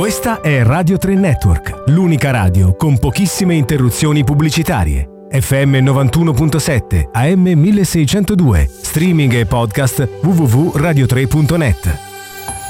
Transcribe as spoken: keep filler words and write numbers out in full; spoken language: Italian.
Questa è Radio tre Network, l'unica radio con pochissime interruzioni pubblicitarie. F M novantuno virgola sette, A M milleseicentodue, streaming e podcast w w w punto radio tre punto net.